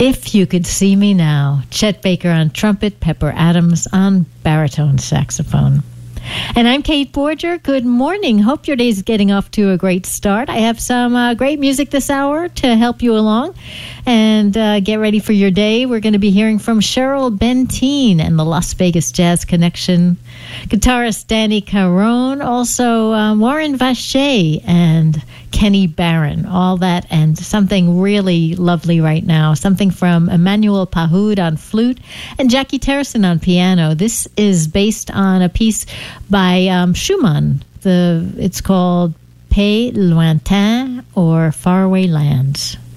If You Could See Me Now. Chet Baker on trumpet, Pepper Adams on baritone saxophone. And I'm Kate Borger. Good morning. Hope your day's getting off to a great start. I have some great music this hour to help you along. And get ready for your day. We're going to be hearing from Cheryl Benteen and the Las Vegas Jazz Connection, guitarist Danny Carone, also Warren Vacher and Kenny Barron. All that and something really lovely right now. Something from Emmanuel Pahud on flute and Jackie Terrison on piano. This is based on a piece by Schumann. It's called Pays Lointains or Faraway Lands.